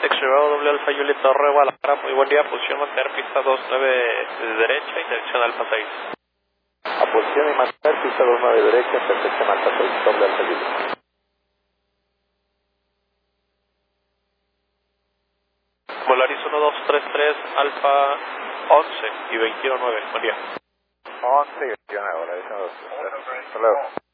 Extremado doble Alfa Juliet Torre Guadalajara, muy buen día, posición mantener pista 29 de derecha, intersección Alfa 6. A posición y mantener pista 29 de derecha, intersección Alfa 6, doble Alfa Juliet. Volaris 1233 Alfa 11 y 21-9, buen día. 11 y 21, Volaris 1233. Hasta luego.